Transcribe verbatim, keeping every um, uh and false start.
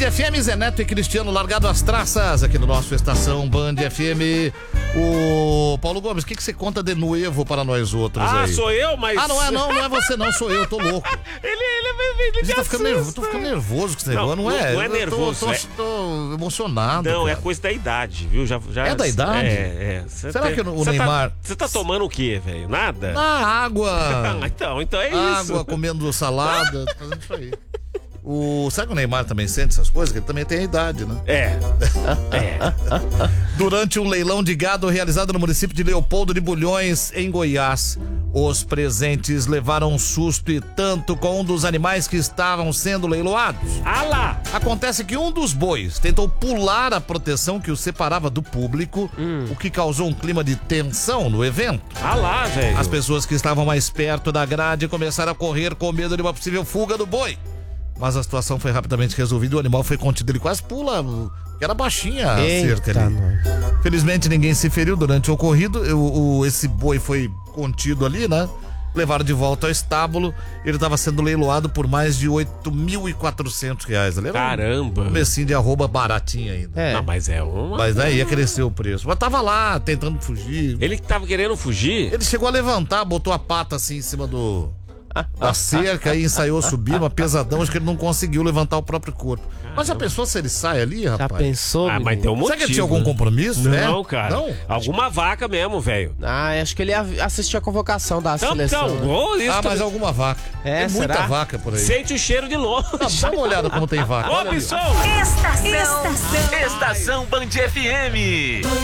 F M, Zé Neto e Cristiano largado as traças aqui no nosso Estação Band F M. O Paulo Gomes, o que, que você conta de novo para nós outros ah, aí? Ah, sou eu, mas... Ah, não é não, não é você não, sou eu, tô louco. ele, ele, ele me tá ficando nervoso, tô ficando nervoso com esse negócio, não, não é? Não é nervoso, eu tô, é... tô, tô emocionado. Não, cara. É coisa da idade, viu? Já, já... É da idade? É, é. Será tem... que o cê Neymar... Você tá, tá tomando o quê, velho? Nada? Ah, água. então, então é isso. Água, comendo salada, fazendo isso aí. O... Será que o Neymar também sente essas coisas? Que ele também tem a idade, né? É. é. Durante um leilão de gado realizado no município de Leopoldo de Bulhões, em Goiás, os presentes levaram um susto e tanto com um dos animais que estavam sendo leiloados. Ah lá! Acontece que um dos bois tentou pular a proteção que o separava do público, hum. o que causou um clima de tensão no evento. Ah lá, velho! As pessoas que estavam mais perto da grade começaram a correr com medo de uma possível fuga do boi. Mas a situação foi rapidamente resolvida e o animal foi contido. Ele quase pula, que era baixinha a cerca ali. Nós. Felizmente ninguém se feriu durante o ocorrido. O, o, esse boi foi contido ali, né? Levaram de volta ao estábulo. Ele estava sendo leiloado por mais de oito mil e quatrocentos reais. Ele Caramba! Um becinho de arroba baratinho ainda. É. Não, mas é uma... Mas aí ia crescer o preço. Mas tava lá, tentando fugir. Ele que tava querendo fugir? Ele chegou a levantar, botou a pata assim em cima do... da cerca e ensaiou subir, uma pesadão, acho que ele não conseguiu levantar o próprio corpo. Mas já pensou se ele sai ali, rapaz? Já pensou? Ah, mas tem um motivo. Será que ele tinha algum compromisso? Não, é? cara. Não? Alguma vaca mesmo, velho. Ah, acho que ele ia assistir a convocação da então, seleção. Então, né? oh, isso ah, também. mas alguma vaca. É, tem muita será? vaca por aí. Sente o cheiro de longe. Ah, dá uma olhada como tem vaca. Ô, Bissou! Estação, Estação, Estação Band F M.